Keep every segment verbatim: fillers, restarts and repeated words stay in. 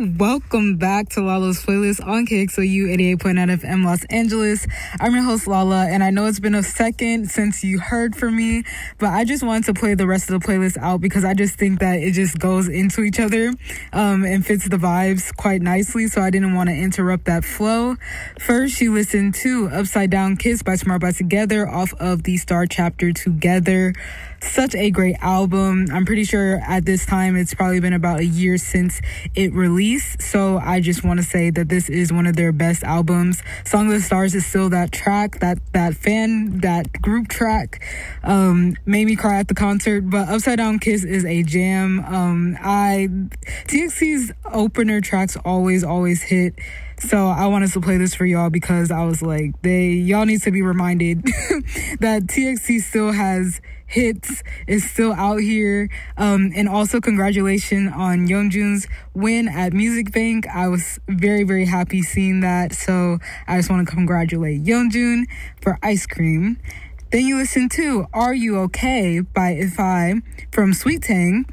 you. Welcome back to Lala's Playlist on K X L U eighty-eight point nine F M Los Angeles. I'm your host, Lala, and I know it's been a second since you heard from me, but I just wanted to play the rest of the playlist out because I just think that it just goes into each other um, and fits the vibes quite nicely, so I didn't want to interrupt that flow. First, you listened to Upside Down Kiss by Smart by Together off of the Star Chapter Together. Such a great album. I'm pretty sure at this time it's probably been about a year since it released, so I just want to say that this is one of their best albums. Song of the Stars is still that track, that that fan, that group track. Um, made me cry at the concert, but Upside Down Kiss is a jam. Um, I T X T's opener tracks always, always hit. So I wanted to play this for y'all because I was like, they y'all need to be reminded that T X T still has hits, is still out here. Um, and also congratulations on Yeonjun's win at Music Bank. I was very, very happy seeing that. So I just want to congratulate Yeonjun for Ice Cream. Then you listen to Are You Okay by If I from Sweet Tang.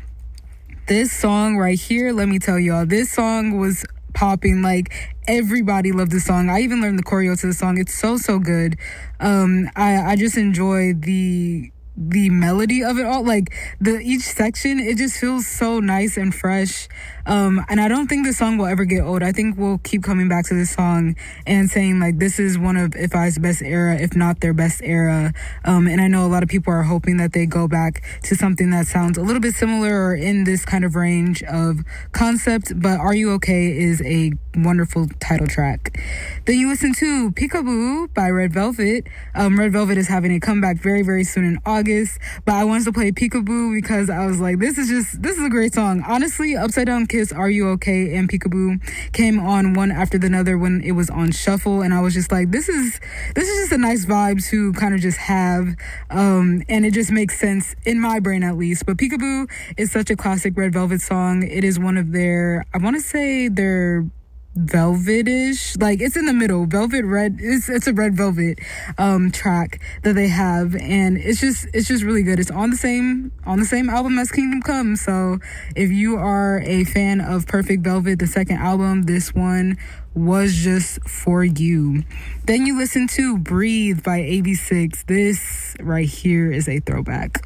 This song right here, let me tell y'all, this song was popping. Like, everybody loved the song. I even learned the choreo to the song. It's so, so good. Um, I, I just enjoy the the melody of it all. Like, the each section, it just feels so nice and fresh. Um, and I don't think this song will ever get old. I think we'll keep coming back to this song and saying, like, this is one of If I's best era, if not their best era. Um, and I know a lot of people are hoping that they go back to something that sounds a little bit similar or in this kind of range of concept. But Are You Okay is a wonderful title track. Then you listen to Peekaboo by Red Velvet. Um, Red Velvet is having a comeback very, very soon in August. But I wanted to play Peekaboo because I was like, this is just, this is a great song. Honestly, Upside Down Kiss, Are You Okay, and Peekaboo came on one after the other when it was on shuffle, and I was just like, this is this is just a nice vibe to kind of just have, um, and it just makes sense in my brain at least. But Peekaboo is such a classic Red Velvet song. It is one of their, I want to say their velvetish, like it's in the middle, velvet red, it's it's a red velvet um track that they have, and it's just it's just really good. It's on the same on the same album as Kingdom Come, so if you are a fan of Perfect Velvet, the second album, this one was just for you. Then you listen to Breathe by A B six. This right here is a throwback.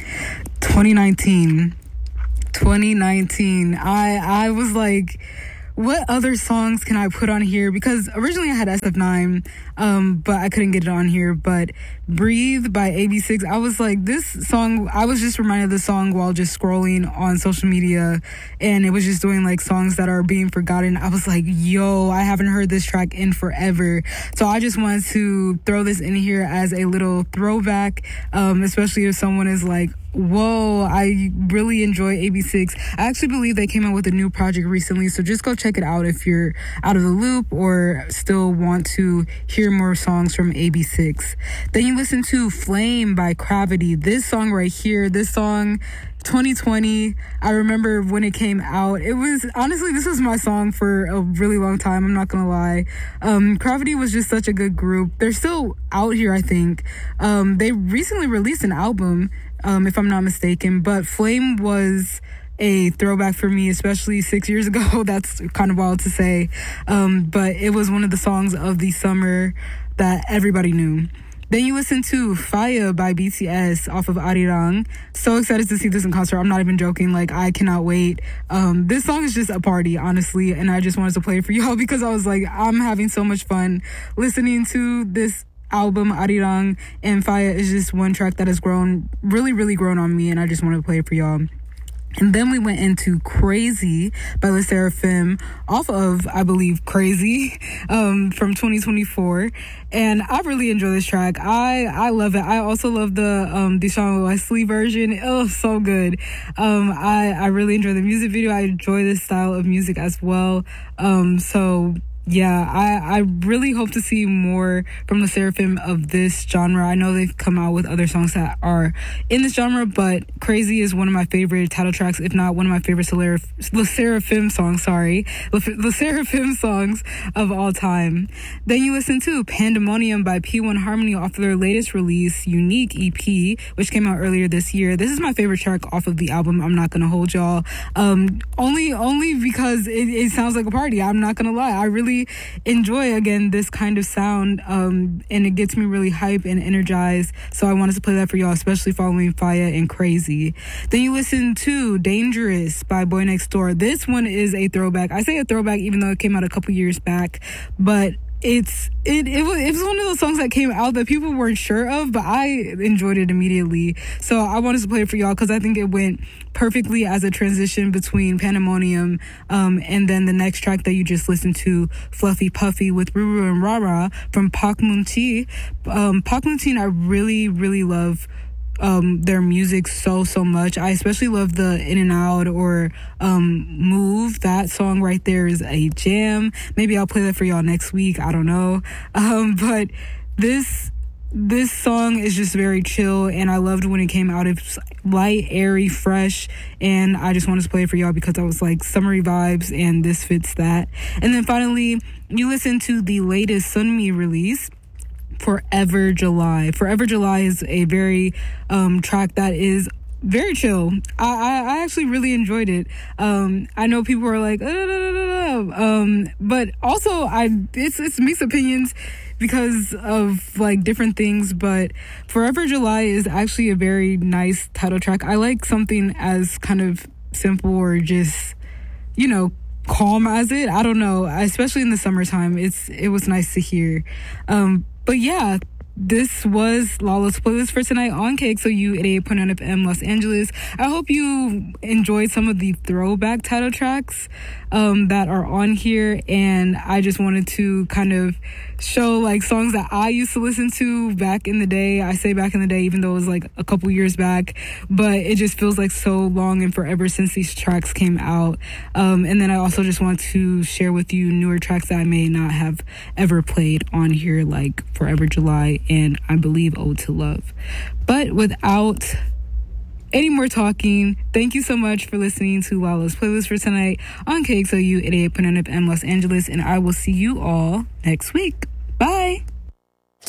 twenty nineteen twenty nineteen I I was like, what other songs can I put on here? Because originally I had S F nine, um, but I couldn't get it on here. But Breathe by A B six, I was like, this song, I was just reminded of the song while just scrolling on social media, and it was just doing like songs that are being forgotten. I was like, yo, I haven't heard this track in forever. So I just wanted to throw this in here as a little throwback, um, especially if someone is like, whoa, I really enjoy A B six. I actually believe they came out with a new project recently, so just go check it out if you're out of the loop or still want to hear more songs from A B six. Then you listen to Flame by Gravity. This song right here, this song, twenty twenty, I remember when it came out. It was, honestly, this was my song for a really long time, I'm not gonna lie. Um, Gravity was just such a good group. They're still out here, I think. Um, they recently released an album, um, if I'm not mistaken, but Flame was a throwback for me, especially six years ago. That's kind of wild to say. Um, but it was one of the songs of the summer that everybody knew. Then you listen to Fire by B T S off of Arirang. So excited to see this in concert. I'm not even joking. Like, I cannot wait. Um, this song is just a party, honestly. And I just wanted to play it for y'all because I was like, I'm having so much fun listening to this album, Arirang. And Fire is just one track that has grown, really, really grown on me. And I just wanted to play it for y'all. And then we went into Crazy by LE SSERAFIM off of, I believe, Crazy um, from twenty twenty-four. And I really enjoy this track. I, I love it. I also love the um, Deshaun Wesley version. Oh, so good. Um, I, I really enjoy the music video. I enjoy this style of music as well. Um, so Yeah, I, I really hope to see more from LE SSERAFIM of this genre. I know they've come out with other songs that are in this genre, but Crazy is one of my favorite title tracks, if not one of my favorite LE SSERAFIM songs, sorry. LE SSERAFIM songs of all time. Then you listen to Pandemonium by P one Harmony off of their latest release, Unique E P, which came out earlier this year. This is my favorite track off of the album, I'm not gonna hold y'all. Um, only, only because it, it sounds like a party, I'm not gonna lie. I really enjoy again this kind of sound, um and it gets me really hype and energized, so I wanted to play that for y'all, especially following Faya and Crazy. Then you listen to Dangerous by Boy Next Door. This one is a throwback. I say a throwback even though it came out a couple years back, but it's it it was, it was one of those songs that came out that people weren't sure of, but I enjoyed it immediately. So I wanted to play it for y'all because I think it went perfectly as a transition between Pandemonium um, and then the next track that you just listened to, Fluffy Puffy with Ruru and Rara from Pak Moon Tea. Um, Pak Moon Tea, I really, really love um their music so so much. I especially love the In and Out or um Move. That song right there is a jam. Maybe I'll play that for y'all next week, I don't know. Um but this this song is just very chill, and I loved when it came out. It's light, airy, fresh, and I just wanted to play it for y'all because I was like summery vibes, and this fits that. And then finally you listen to the latest Sunmi release, Forever July. Forever July is a very um, track that is very chill. I, I, I actually really enjoyed it. Um, I know people are like, uh, da, da, da, da. Um, but also I it's it's mixed opinions because of like different things. But Forever July is actually a very nice title track. I like something as kind of simple or just, you know, calm as it. I don't know. Especially in the summertime, it's it was nice to hear. Um, But yeah, this was Lala's playlist for tonight on K X O U eighty-eight point nine F M Los Angeles. I hope you enjoyed some of the throwback title tracks um, that are on here, and I just wanted to kind of show like songs that I used to listen to back in the day. I say back in the day even though it was like a couple years back, but it just feels like so long and forever since these tracks came out. Um, and then I also just want to share with you newer tracks that I may not have ever played on here, like Forever July and I believe Ode to Love. But without any more talking, thank you so much for listening to Lala's playlist for tonight on K X O U eighty-eight point nine F M Los Angeles, and I will see you all next week.